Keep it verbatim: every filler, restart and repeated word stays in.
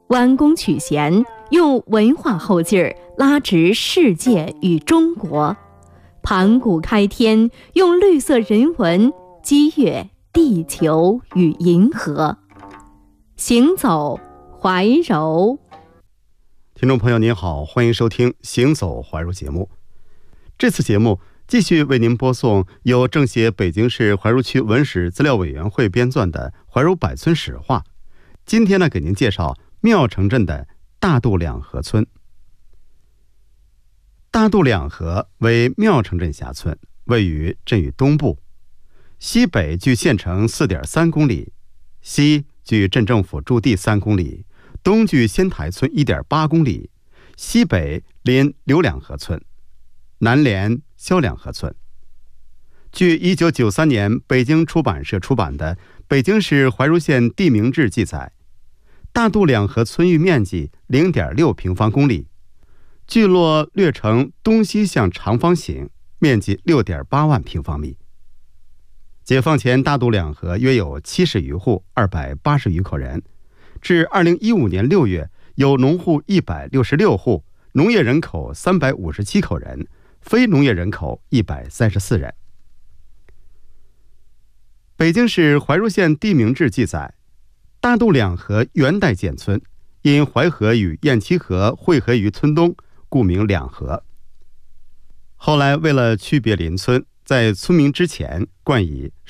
弯弓取弦，用文化后劲儿拉直世界与中国；盘古开天，用绿色人文激越地球与银河。行走怀柔。 听众朋友您好，欢迎收听行走怀柔节目。这次节目继续为您播送由政协北京市怀柔区文史资料委员会编纂的怀柔百村史话。今天呢，给您介绍庙城镇的大渡两河村。大渡两河为庙城镇辖村，位于镇域东部，西北距县城 四点三公里，西距镇政府驻地三公里，东距仙台村 一点八公里，西北临刘两河村，南连萧两河村。据一九九三年北京出版社出版的《北京市怀柔县地名志》记载，大渡两河村域面积 零点六平方公里，聚落略呈东西向长方形，面积 六点八万平方米。解放前大渡两河约有七十余户，二百八十余口人。至二零一五年六月，有农户一百六十六户，农业人口三百五十七口人，非农业人口一百三十四人。北京市怀柔县地名志记载，大渡两河元代建村，因淮河与堰七河汇合于村东，故名两河。后来为了区别邻村，在村名之前冠以